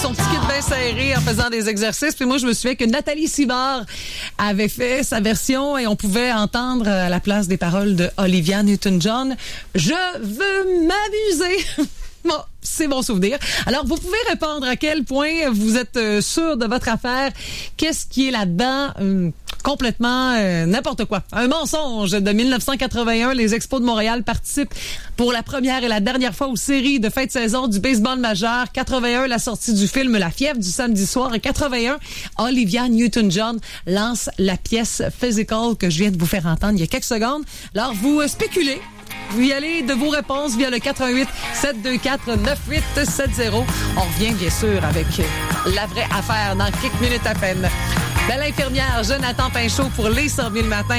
Son petit kit bien serré en faisant des exercices. Puis moi, je me souviens que Nathalie Simard avait fait sa version et on pouvait entendre à la place des paroles de Olivia Newton-John « Je veux m'amuser ». Bon, c'est mon souvenir. Alors, vous pouvez répondre à quel point vous êtes sûr de votre affaire. Qu'est-ce qui est là-dedans? Complètement n'importe quoi. Un mensonge de 1981. Les Expos de Montréal participent pour la première et la dernière fois aux séries de fin de saison du baseball majeur. 81, la sortie du film La fièvre du samedi soir. Et 81, Olivia Newton-John lance la pièce Physical que je viens de vous faire entendre il y a quelques secondes. Alors, vous spéculez. Vous y allez de vos réponses via le 88 724 9870. On revient bien sûr avec la vraie affaire dans quelques minutes à peine. Belle infirmière, Jonathan Pinchot pour les 100 000 matins.